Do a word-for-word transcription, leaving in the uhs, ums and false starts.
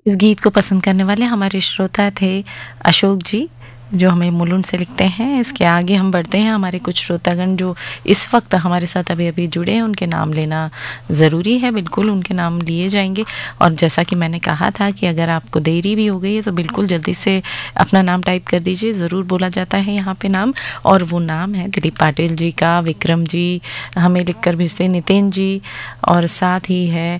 इस गीत को पसंद करने वाले हमारे श्रोता थे अशोक जी, जो हमें मुलुंड से लिखते हैं। इसके आगे हम बढ़ते हैं, हमारे कुछ श्रोतागण जो इस वक्त हमारे साथ अभी अभी जुड़े हैं उनके नाम लेना ज़रूरी है। बिल्कुल उनके नाम लिए जाएंगे। और जैसा कि मैंने कहा था कि अगर आपको देरी भी हो गई है तो बिल्कुल जल्दी से अपना नाम टाइप कर दीजिए, ज़रूर बोला जाता है यहाँ पे नाम। और वो नाम है दिलीप पाटिल जी का, विक्रम जी हमें लिख कर भेजते, नितिन जी, और साथ ही है